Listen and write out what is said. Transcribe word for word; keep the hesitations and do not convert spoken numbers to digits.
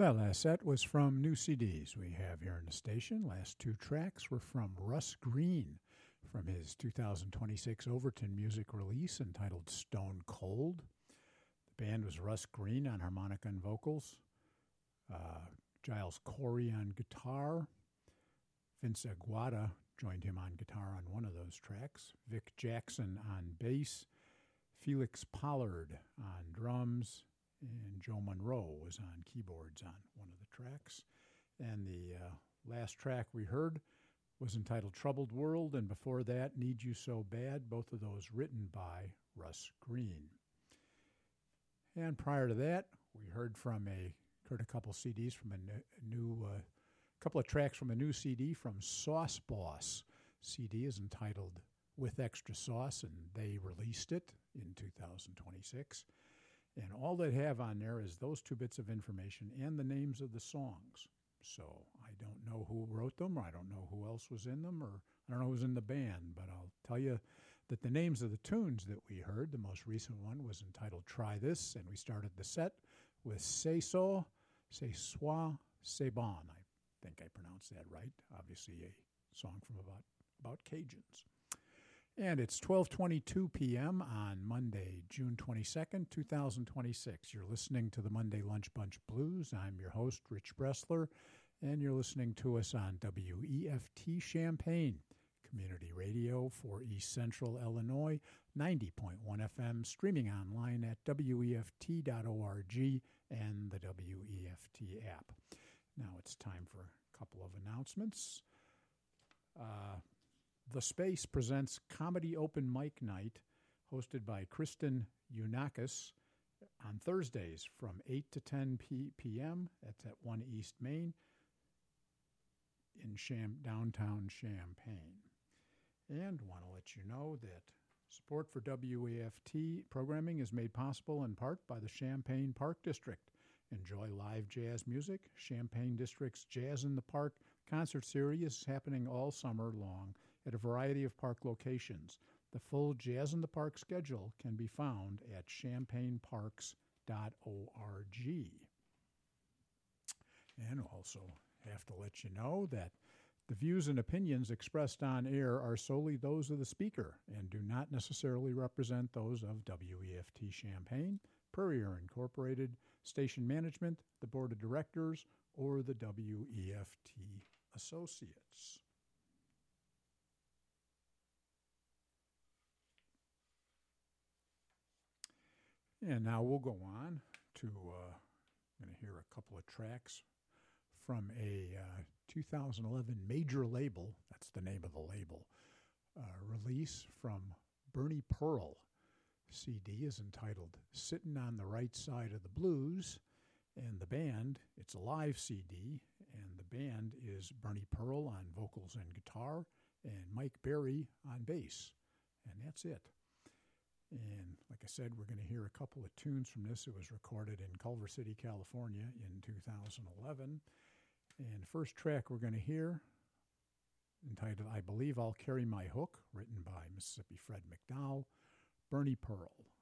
That last set was from new C Ds we have here in the station. Last two tracks were from Russ Green from his two thousand twenty-six Overton music release entitled Stone Cold. The band was Russ Green on harmonica and vocals, uh, Giles Corey on guitar, Vince Aguada joined him on guitar on one of those tracks, Vic Jackson on bass, Felix Pollard on drums, and Joe Monroe was on keyboards on one of the tracks. And the uh, last track we heard was entitled Troubled World, and before that, Need You So Bad, both of those written by Russ Green. And prior to that, we heard from a, heard a couple C Ds from a new, uh, couple of tracks from a new C D from Sauce Boss. C D is entitled With Extra Sauce, and they released it in two thousand twenty-six. And all they have on there is those two bits of information and the names of the songs. So I don't know who wrote them, or I don't know who else was in them, or I don't know who's in the band, but I'll tell you that the names of the tunes that we heard, the most recent one was entitled Try This, and we started the set with C'est Ça, C'est Soi, C'est Bon. I think I pronounced that right. Obviously a song from about, about Cajuns. And it's twelve twenty-two p.m. on Monday, June twenty-second, two thousand twenty-six. You're listening to the Monday Lunch Bunch Blues. I'm your host, Rich Bressler, and you're listening to us on W E F T Champaign, community radio for East Central Illinois, ninety point one F M, streaming online at W E F T dot org and the W E F T app. Now it's time for a couple of announcements. Uh... The Space presents Comedy Open Mic Night, hosted by Kristen Unakis, on Thursdays from eight to ten p.m. That's at one East Main in Cham- downtown Champaign. And want to let you know that support for W E F T programming is made possible in part by the Champaign Park District. Enjoy live jazz music. Champaign District's Jazz in the Park concert series is happening all summer long at a variety of park locations. The full Jazz in the Park schedule can be found at champaign parks dot org. And also have to let you know that the views and opinions expressed on air are solely those of the speaker and do not necessarily represent those of W E F T Champaign, Purrier Incorporated, Station Management, the Board of Directors, or the W E F T Associates. And now we'll go on to, uh, I'm going to hear a couple of tracks from a uh, two thousand eleven major label, that's the name of the label, uh, release from Bernie Pearl. C D is entitled Sittin' on the Right Side of the Blues, and the band, it's a live C D, and the band is Bernie Pearl on vocals and guitar, and Mike Berry on bass, and that's it. And like I said, we're going to hear a couple of tunes from this. It was recorded in Culver City, California in two thousand eleven. And the first track we're going to hear, entitled I Believe I'll Carry My Hook, written by Mississippi Fred McDowell, Bernie Pearl.